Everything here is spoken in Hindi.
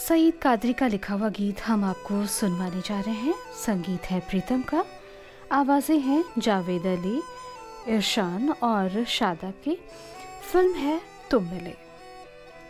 सईद कादरी का लिखा हुआ गीत हम आपको सुनवाने जा रहे हैं। संगीत है प्रीतम का, आवाज़ें हैं जावेद अली, इरशान और शादा की। फिल्म है तुम मिले।